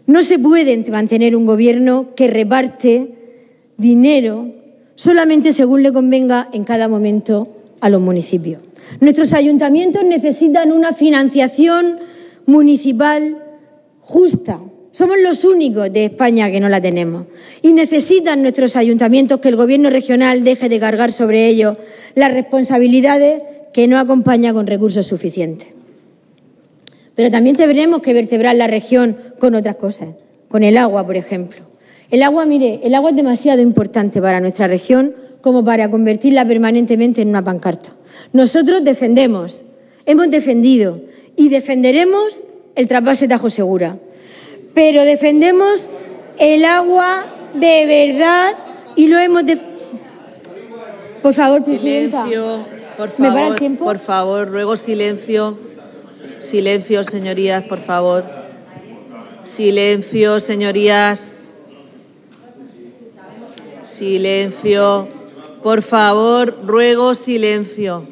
No se puede mantener un gobierno que reparte dinero solamente según le convenga en cada momento a los municipios. Nuestros ayuntamientos necesitan una financiación municipal justa. Somos los únicos de España que no la tenemos. Y necesitan nuestros ayuntamientos que el Gobierno regional deje de cargar sobre ellos las responsabilidades que no acompaña con recursos suficientes. Pero también tendremos que vertebrar la región con otras cosas, con el agua, por ejemplo. El agua, mire, el agua es demasiado importante para nuestra región como para convertirla permanentemente en una pancarta. Nosotros defendemos, hemos defendido y defenderemos el trasvase Tajo Segura, pero defendemos el agua de verdad y lo hemos Por favor, presidenta. Silencio, por favor, ¿Me para el tiempo? por favor, ruego silencio. Silencio, señorías, por favor. Silencio, señorías. Silencio. Por favor, ruego silencio.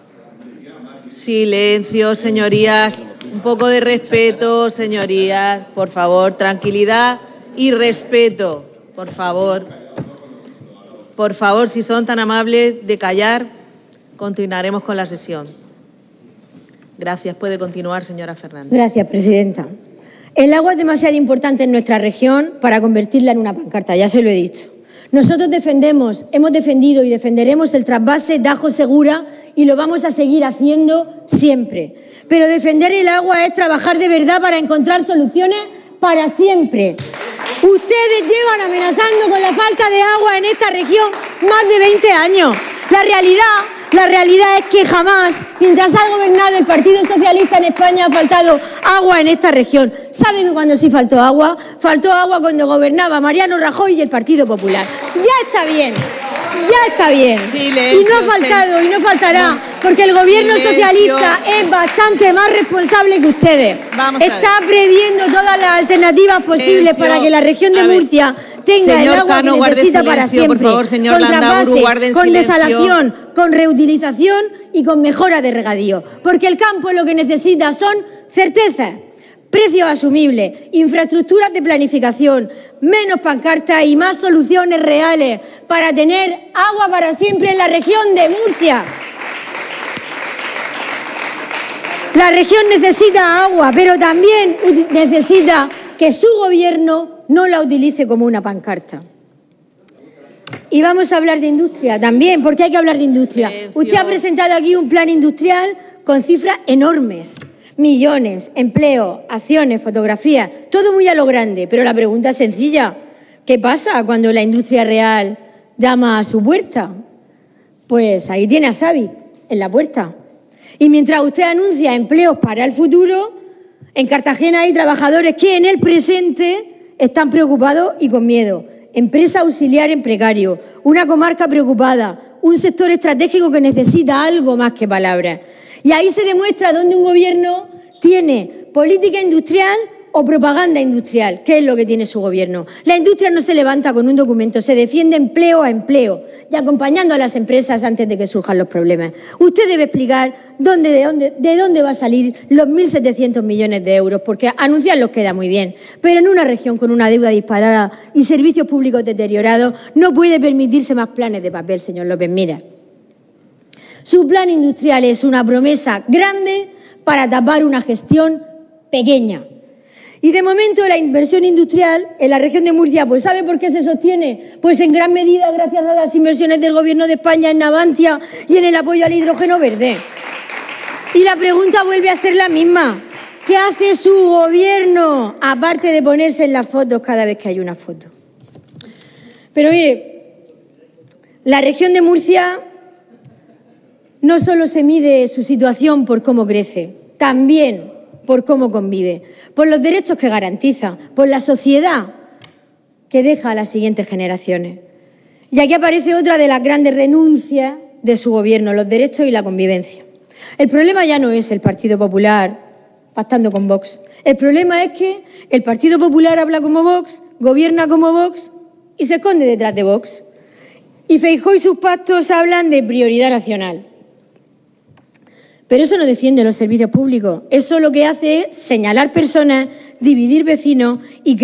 Silencio, señorías. Un poco de respeto, señorías. Por favor, tranquilidad y respeto. Por favor. Por favor, si son tan amables de callar, continuaremos con la sesión. Gracias. Puede continuar, señora Fernández. Gracias, presidenta. El agua es demasiado importante en nuestra región para convertirla en una pancarta, ya se lo he dicho. Nosotros defendemos, hemos defendido y defenderemos el trasvase Tajo Segura y lo vamos a seguir haciendo siempre. Pero defender el agua es trabajar de verdad para encontrar soluciones para siempre. Ustedes llevan amenazando con la falta de agua en esta región más de 20 años. La realidad es que jamás, mientras ha gobernado el Partido Socialista en España, ha faltado agua en esta región. ¿Saben cuándo sí faltó agua? Faltó agua cuando gobernaba Mariano Rajoy y el Partido Popular. Ya está bien. Ya está bien. Silencio, y no ha faltado y no faltará, porque el gobierno socialista es bastante más responsable que ustedes. Está previendo todas las alternativas posibles para que la región de Murcia tenga el agua que necesita para siempre. Por favor, señor con Landaburu, trasvase, guarden con silencio. desalación, con reutilización y con mejora de regadío. Porque el campo lo que necesita son certezas, precios asumibles, infraestructuras de planificación, menos pancartas y más soluciones reales para tener agua para siempre en la región de Murcia. La región necesita agua, pero también necesita que su gobierno no la utilice como una pancarta. Y vamos a hablar de industria también, porque hay que hablar de industria. Usted ha presentado aquí un plan industrial con cifras enormes. Millones, empleo, acciones, fotografías, todo muy a lo grande. Pero la pregunta es sencilla. ¿Qué pasa cuando la industria real llama a su puerta? Pues ahí tiene a Savic en la puerta. Y mientras usted anuncia empleos para el futuro, en Cartagena hay trabajadores que en el presente están preocupados y con miedo. Empresa auxiliar en precario, una comarca preocupada, un sector estratégico que necesita algo más que palabras. Y ahí se demuestra dónde un gobierno tiene política industrial o propaganda industrial. ¿Qué es lo que tiene su gobierno? La industria no se levanta con un documento, se defiende empleo a empleo y acompañando a las empresas antes de que surjan los problemas. Usted debe explicar de dónde va a salir los 1.700 millones de euros, porque anunciarlos queda muy bien, pero en una región con una deuda disparada y servicios públicos deteriorados no puede permitirse más planes de papel, señor López Miras. Su plan industrial es una promesa grande para tapar una gestión pequeña. Y de momento la inversión industrial en la región de Murcia, pues ¿sabe por qué se sostiene? Pues en gran medida gracias a las inversiones del Gobierno de España en Navantia y en el apoyo al hidrógeno verde. Y la pregunta vuelve a ser la misma. ¿Qué hace su gobierno aparte de ponerse en las fotos cada vez que hay una foto? Pero mire, la región de Murcia no solo se mide su situación por cómo crece, también por cómo convive, por los derechos que garantiza, por la sociedad que deja a las siguientes generaciones. Y aquí aparece otra de las grandes renuncias de su gobierno, los derechos y la convivencia. El problema ya no es el Partido Popular pactando con Vox. El problema es que el Partido Popular habla como Vox, gobierna como Vox y se esconde detrás de Vox. Y Feijóo y sus pactos hablan de prioridad nacional. Pero eso no defiende los servicios públicos. Eso lo que hace es señalar personas, dividir vecinos y